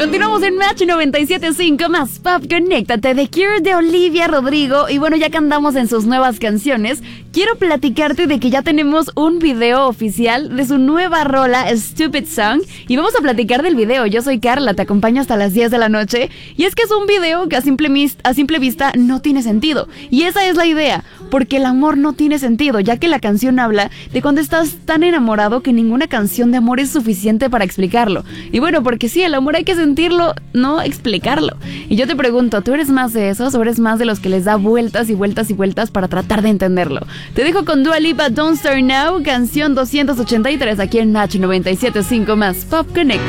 Continuamos en Match 97.5 más Pop. Conéctate de Cure de Olivia Rodrigo. Y bueno, ya que andamos en sus nuevas canciones, quiero platicarte de que ya tenemos un video oficial de su nueva rola Stupid Song. Y vamos a platicar del video. Yo soy Carla, te acompaño hasta las 10 de la noche. Y es que es un video que a simple vista no tiene sentido. Y esa es la idea, porque el amor no tiene sentido, ya que la canción habla de cuando estás tan enamorado que ninguna canción de amor es suficiente para explicarlo. Y bueno, porque sí, el amor hay que sentirlo, no explicarlo. Y yo te pregunto, ¿tú eres más de esos o eres más de los que les da vueltas y vueltas y vueltas para tratar de entenderlo? Te dejo con Dua Lipa, Don't Start Now, canción 283 aquí en Match 97.5 más Pop Connect.